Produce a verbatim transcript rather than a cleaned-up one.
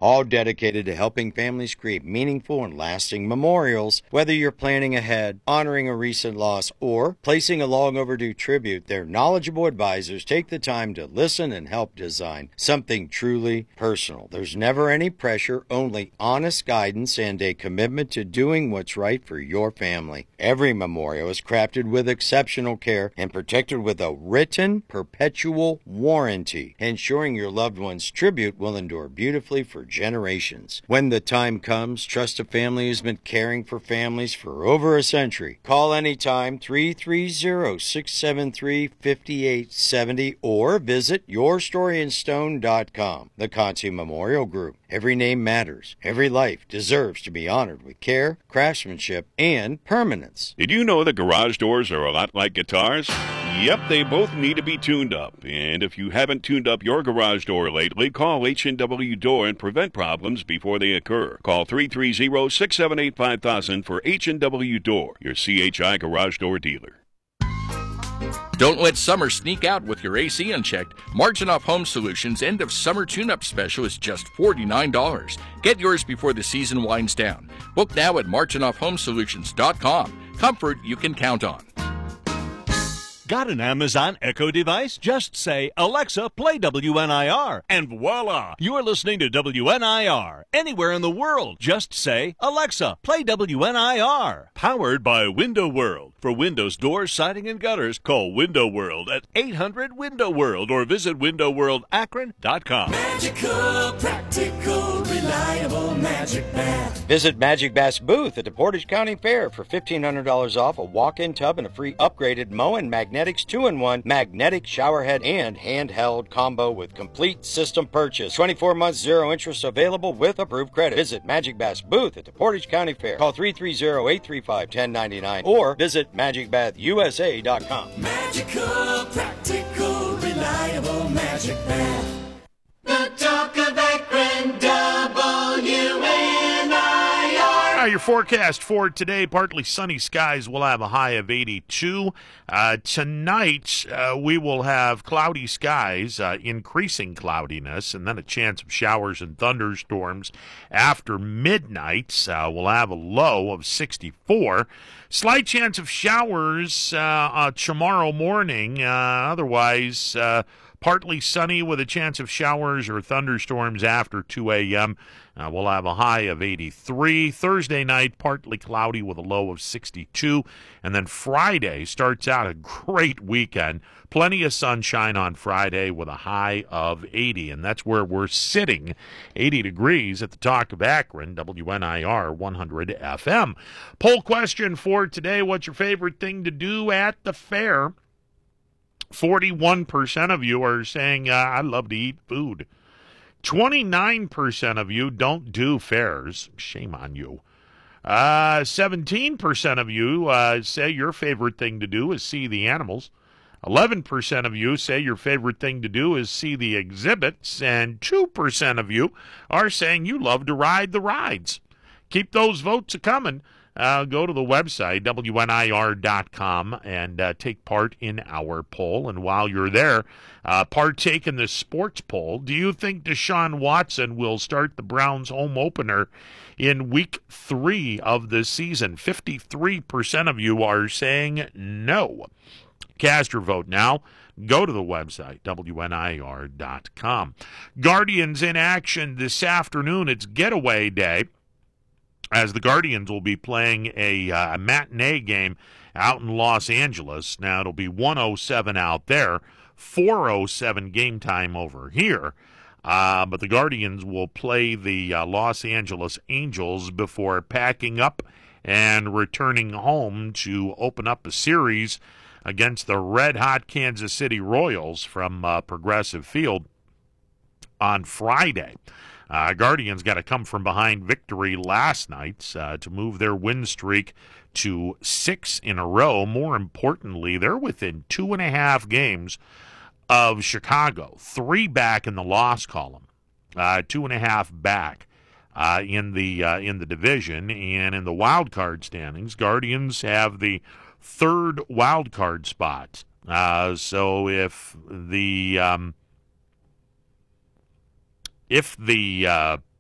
all dedicated to helping families create meaningful and lasting memorials. Whether you're planning ahead, honoring a recent loss, or placing a long overdue tribute, their knowledgeable advisors take the time to listen and help design something truly personal. There's never any pressure, only honest guidance and a commitment to doing what's right for your family. Every memorial is crafted with exceptional care and protected with a written, perpetual warranty, ensuring your loved one's tribute will endure beautifully for generations. When the time comes, trust a family who's been caring for families for over a century. Call anytime, three three zero, six seven three, five eight seven zero, or visit your story in stone dot com. The Conti Memorial Group. Every name matters. Every life deserves to be honored with care, craftsmanship, and permanence. Did you know that garage doors are a lot like guitars? Yep, they both need to be tuned up. And if you haven't tuned up your garage door lately, call H and W Door and prevent problems before they occur. Call three three zero, six seven eight, five thousand for H and W Door, your C H I garage door dealer. Don't let summer sneak out with your A C unchecked. Marginoff Home Solutions' end of summer tune-up special is just forty-nine dollars. Get yours before the season winds down. Book now at marginoff home solutions dot com. Comfort you can count on. Got an Amazon Echo device? Just say, Alexa, play W N I R, and voila! You're listening to W N I R. Anywhere in the world, just say, Alexa, play W N I R. Powered by Window World. For windows, doors, siding, and gutters, call Window World at eight hundred window world or visit window world akron dot com. Magical, practical, reliable Magic Bath. Visit Magic Bath's booth at the Portage County Fair for fifteen hundred dollars off a walk-in tub and a free upgraded Moen Magnetics two in one magnetic showerhead and handheld combo with complete system purchase. twenty-four months, zero interest available with approved credit. Visit Magic Bath's booth at the Portage County Fair. Call three three zero, eight three five, one zero nine nine or visit magic bath u s a dot com. Magical, practical, reliable Magic Bath. The talk of Akron, W N I R. Your forecast for today, partly sunny skies. We'll have a high of eighty-two. Uh, tonight, uh, we will have cloudy skies, uh, increasing cloudiness, and then a chance of showers and thunderstorms after midnight. Uh, we'll have a low of sixty-four. Slight chance of showers uh, uh, tomorrow morning. Uh, otherwise, uh, partly sunny with a chance of showers or thunderstorms after two a.m. Uh, we'll have a high of eighty-three. Thursday night, partly cloudy with a low of sixty-two. And then Friday starts out a great weekend. Plenty of sunshine on Friday with a high of eighty. And that's where we're sitting, eighty degrees at the Talk of Akron, W N I R one hundred F M. Poll question for today, what's your favorite thing to do at the fair? forty-one percent of you are saying, uh, I love to eat food. twenty-nine percent of you don't do fairs. Shame on you. Uh, seventeen percent of you uh, say your favorite thing to do is see the animals. eleven percent of you say your favorite thing to do is see the exhibits. And two percent of you are saying you love to ride the rides. Keep those votes a-coming. Uh, go to the website, W N I R dot com, and uh, take part in our poll. And while you're there, uh, partake in the sports poll. Do you think Deshaun Watson will start the Browns home opener in week three of the season? fifty-three percent of you are saying no. Cast your vote now. Go to the website, W N I R dot com. Guardians in action this afternoon. It's getaway day, as the Guardians will be playing a uh, matinee game out in Los Angeles. Now, it'll be one oh seven out there, four oh seven game time over here. Uh, but the Guardians will play the uh, Los Angeles Angels before packing up and returning home to open up a series against the red-hot Kansas City Royals from uh, Progressive Field on Friday. Uh, Guardians got a come-from-behind victory last night uh, to move their win streak to six in a row. More importantly, they're within two and a half games of Chicago, three back in the loss column, uh, two and a half back uh, in the uh, in the division, and in the wild card standings, Guardians have the third wild card spot. Uh, so if the um, If the uh,